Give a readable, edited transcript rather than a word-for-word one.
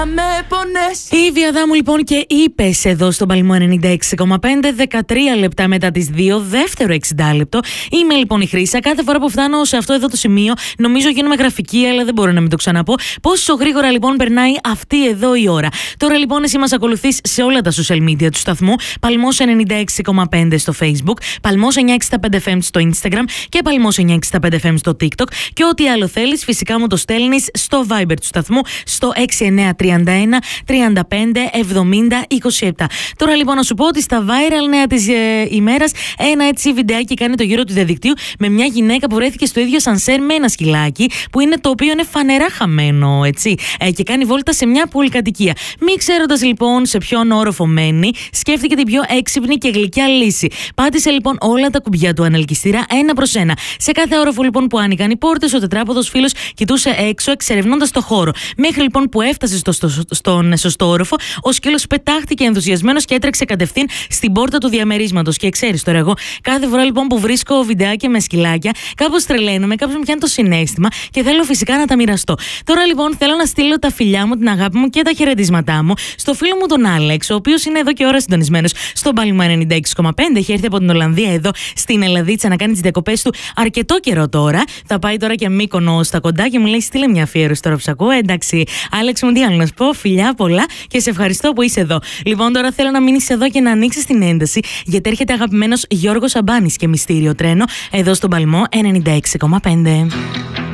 Η Βιαδάμου λοιπόν και είπες εδώ στον Παλμό 96,5, 13 λεπτά μετά τις 2, δεύτερο 60 λεπτό. Είμαι λοιπόν η Χρύσα. Κάθε φορά που φτάνω σε αυτό εδώ το σημείο, νομίζω γίνομαι γραφική, αλλά δεν μπορώ να μην το ξαναπώ. Πόσο γρήγορα λοιπόν περνάει αυτή εδώ η ώρα. Τώρα λοιπόν εσύ μας ακολουθείς σε όλα τα social media του σταθμού. Παλμός 96,5 στο Facebook, Παλμός 965 FM στο Instagram και Παλμός 965 FM στο TikTok. Και ό,τι άλλο θέλεις, φυσικά μου το στέλνεις στο Viber του σταθμού στο 6931 35 70 27. Τώρα λοιπόν να σου πω ότι στα viral νέα της ημέρας ένα έτσι βιντεάκι κάνει το γύρο του διαδικτύου με μια γυναίκα που βρέθηκε στο ίδιο σανσέρ με ένα σκυλάκι που είναι, το οποίο είναι φανερά χαμένο, έτσι, και κάνει βόλτα σε μια πολυκατοικία. Μη ξέροντας λοιπόν σε ποιον όροφο μένει, σκέφτηκε την πιο έξυπνη και γλυκιά λύση. Πάτησε λοιπόν όλα τα κουμπιά του ανελκυστήρα ένα προς ένα. Σε κάθε όροφο λοιπόν που άνοιγαν οι πόρτες, ο τετράποδος φίλος κοιτούσε έξω εξερευνώντας το χώρο. Μέχρι λοιπόν που έφτασε στον σωστό όροφο, ο σκύλος πετάχτηκε ενθουσιασμένος και έτρεξε κατευθείαν στην πόρτα του διαμερίσματος. Και ξέρεις τώρα, εγώ κάθε φορά λοιπόν που βρίσκω βιντεάκια με σκυλάκια, κάπως τρελαίνομαι, κάπως μου πιάνει το συναίσθημα και θέλω φυσικά να τα μοιραστώ. Τώρα λοιπόν θέλω να στείλω τα φιλιά μου, την αγάπη μου και τα χαιρετίσματά μου στο φίλο μου τον Άλεξ, ο οποίος είναι εδώ και ώρα συντονισμένος στον Παλμό 96,5. Έχει έρθει από την Ολλανδία εδώ στην Ελλαδίτσα να κάνει τις διακοπές του αρκετό καιρό τώρα. Θα πάει τώρα και Μύκονο στα κοντά και μου λέει: στείλε μια αφιέρωση τώρα που σ' ακούω. Εντάξει, Άλεξ μου, τι άλλο να σου πω, φιλιά πολλά και σε ευχαριστώ που είσαι εδώ. Λοιπόν, τώρα θέλω να μείνεις εδώ και να ανοίξεις την ένταση, γιατί έρχεται αγαπημένος Γιώργος Αμπάνης και Μυστήριο Τρένο εδώ στον Παλμό 96,5.